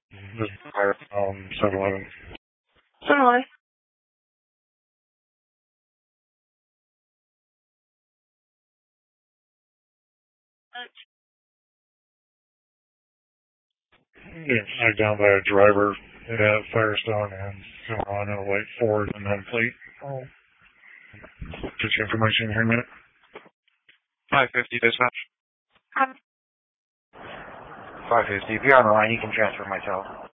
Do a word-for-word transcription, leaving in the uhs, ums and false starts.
This is fire um seven eleven. Certainly. Yeah, knocked down by a driver at Firestone and come on a white Ford and then plate. Oh. Get your information here in a minute. five fifty dispatch. Um, five fifty. If you're on the line, you can transfer myself.